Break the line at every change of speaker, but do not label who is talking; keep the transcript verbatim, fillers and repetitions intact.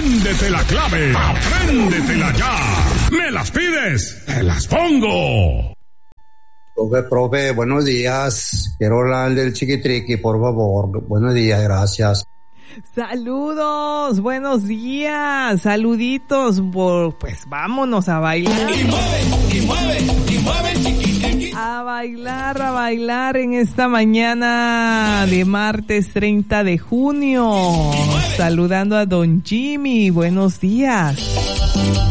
Apréndete la clave, apréndetela ya. ¿Me las pides? Te las pongo.
Profe, profe, buenos días. Quiero hablar del chiquitriqui, por favor. Buenos días, gracias.
Saludos, buenos días, saluditos, por, pues vámonos a bailar.
Y mueve, y mueve, y mueve, chiquitriqui.
A bailar, a bailar en esta mañana de martes treinta de junio. Saludando a don Jimmy, buenos días.